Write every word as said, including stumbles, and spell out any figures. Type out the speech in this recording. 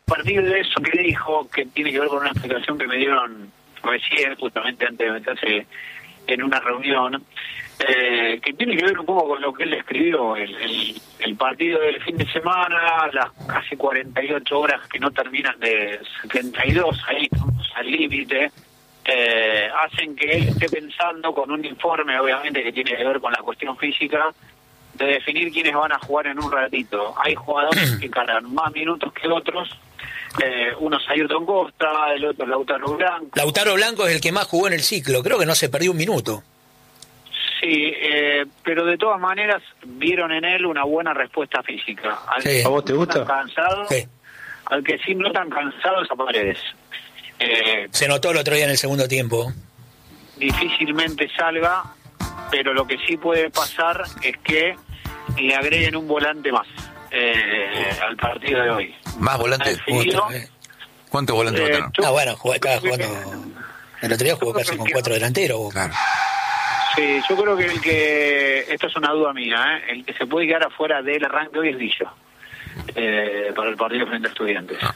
partir de eso que dijo, que tiene que ver con una explicación que me dieron recién, justamente antes de meterse en una reunión, eh, que tiene que ver un poco con lo que él escribió, el, el, el partido del fin de semana, las casi cuarenta y ocho horas que no terminan de setenta y dos, ahí estamos al límite, eh, hacen que él esté pensando con un informe, obviamente, que tiene que ver con la cuestión física, de definir quiénes van a jugar en un ratito. Hay jugadores que cargan más minutos que otros, eh, uno es Ayrton Costa, el otro Lautaro Blanco. Lautaro Blanco es el que más jugó en el ciclo, creo que no se perdió un minuto. Sí, eh, pero de todas maneras vieron en él una buena respuesta física. Al Sí. ¿A vos te gusta? No tan cansado, Sí. al que sí no tan cansado es a Paredes. Eh, Se notó el otro día en el segundo tiempo. difícilmente salga, pero lo que sí puede pasar es que le agreguen un volante más eh, al partido de hoy. Más volante. Definido, Otro, eh. ¿Cuántos volantes eh, votaron? yo- Ah, bueno, jugó, estaba jugando. El otro día jugó casi con cuatro delanteros. Boca. Claro. Sí, yo creo que el que, esto es una duda mía, ¿eh? El que se puede quedar afuera del arranque hoy es Lillo, eh, para el partido frente a Estudiantes. Ah.